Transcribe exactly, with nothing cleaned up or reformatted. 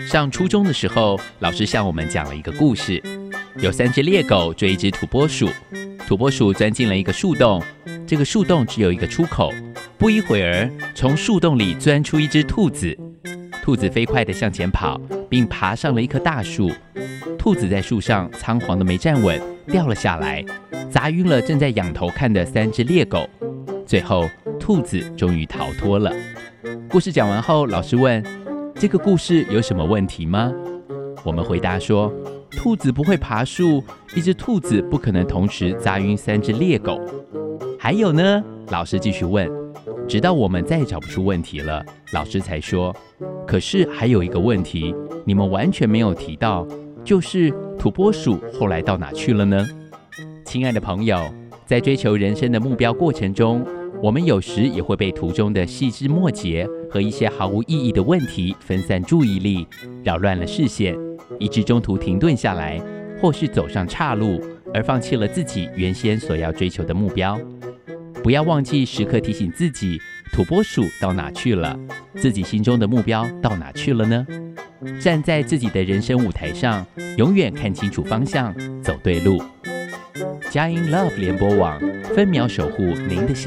上初中的时候，老师向我们讲了一个故事，有三只猎狗追一只土拨鼠，土拨鼠钻进了一个树洞，这个树洞只有一个出口，不一会儿，从树洞里钻出一只兔子，兔子飞快地向前跑，并爬上了一棵大树，兔子在树上仓皇地没站稳，掉了下来，砸晕了正在仰头看的三只猎狗，最后兔子终于逃脱了。故事讲完后，老师问，这个故事有什么问题吗？我们回答说，兔子不会爬树，一只兔子不可能同时砸晕三只猎狗。还有呢？老师继续问，直到我们再也找不出问题了，老师才说，可是还有一个问题，你们完全没有提到，就是土拨鼠后来到哪去了呢？亲爱的朋友，在追求人生的目标过程中，我们有时也会被途中的细枝末节和一些毫无意义的问题分散注意力，扰乱了视线，以致中途停顿下来，或是走上岔路，而放弃了自己原先所要追求的目标。不要忘记时刻提醒自己，土拨鼠到哪去了？自己心中的目标到哪去了呢？站在自己的人生舞台上，永远看清楚方向，走对路。佳音 Love 联播网，分秒守护您的心。